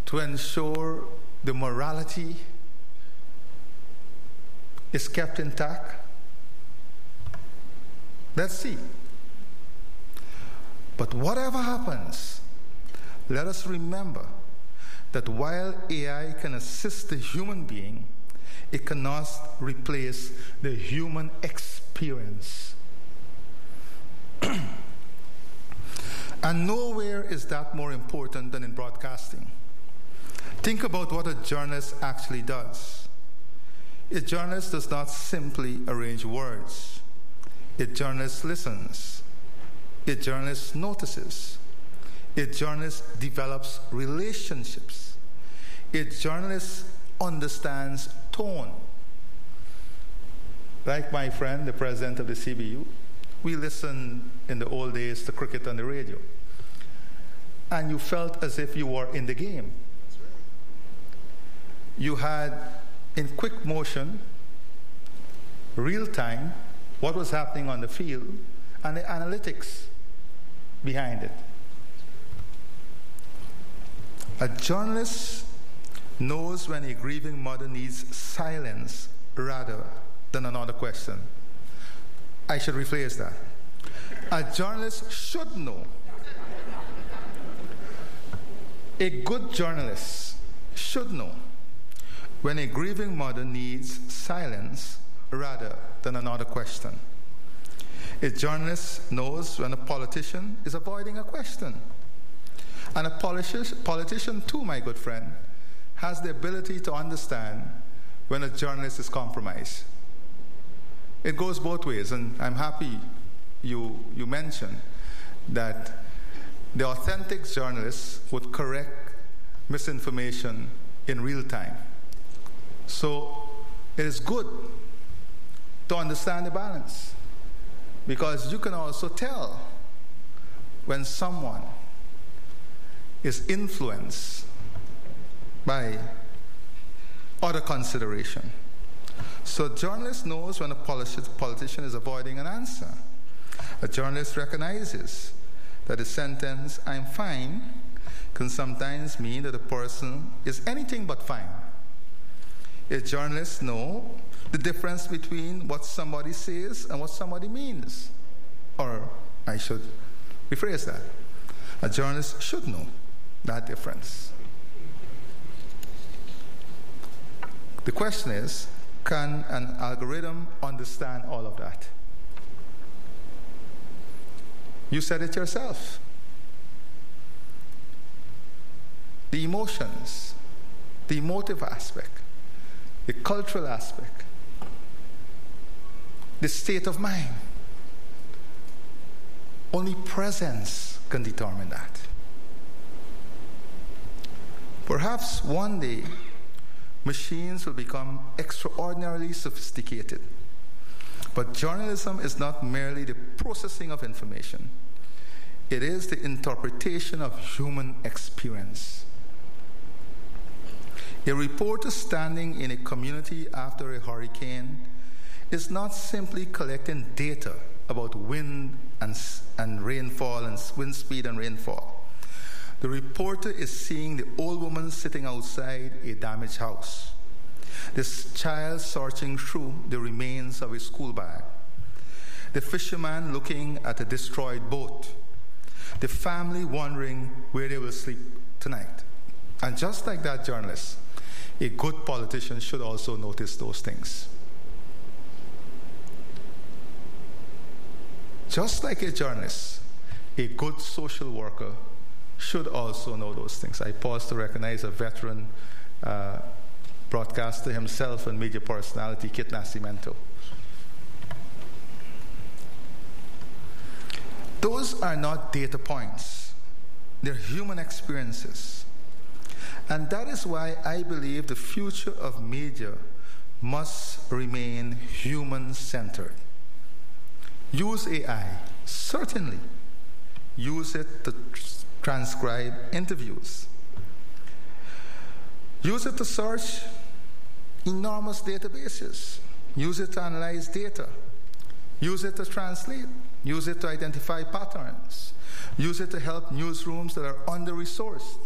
to ensure the morality is kept intact? Let's see. But whatever happens, let us remember that while AI can assist the human being, it cannot replace the human experience. And nowhere is that more important than in broadcasting. Think about what a journalist actually does. A journalist does not simply arrange words. A journalist listens. A journalist notices. A journalist develops relationships. A journalist understands tone. Like my friend, the president of the CBU, we listened in the old days to cricket on the radio. And you felt as if you were in the game. You had, in quick motion, real time, what was happening on the field and the analytics behind it. A journalist knows when a grieving mother needs silence rather than another question. I should rephrase that. A journalist should know. A good journalist should know when a grieving mother needs silence rather than another question. A journalist knows when a politician is avoiding a question. And a politician too, my good friend, has the ability to understand when a journalist is compromised. It goes both ways, and I'm happy you mentioned that the authentic journalist would correct misinformation in real time. So it is good to understand the balance, because you can also tell when someone is influenced by other consideration. So a journalist knows when a politician is avoiding an answer. A journalist recognizes that the sentence, "I'm fine," can sometimes mean that the person is anything but fine. A journalist knows the difference between what somebody says and what somebody means. Or I should rephrase that. A journalist should know that difference. The question is, can an algorithm understand all of that? You said it yourself. The emotions, the emotive aspect, the cultural aspect, the state of mind. Only presence can determine that. Perhaps one day, machines will become extraordinarily sophisticated. But journalism is not merely the processing of information. It is the interpretation of human experience. A reporter standing in a community after a hurricane is not simply collecting data about wind and rainfall and wind speed and rainfall. The reporter is seeing the old woman sitting outside a damaged house, this child searching through the remains of a school bag, the fisherman looking at a destroyed boat, the family wondering where they will sleep tonight. And just like that journalist, a good politician should also notice those things. Just like a journalist, a good social worker should also know those things. I pause to recognize a veteran broadcaster himself and media personality, Kit Nascimento. Those are not data points. They're human experiences. And that is why I believe the future of media must remain human-centered. Use AI, certainly. Use it to transcribe interviews. Use it to search enormous databases. Use it to analyze data. Use it to translate. Use it to identify patterns. Use it to help newsrooms that are under-resourced.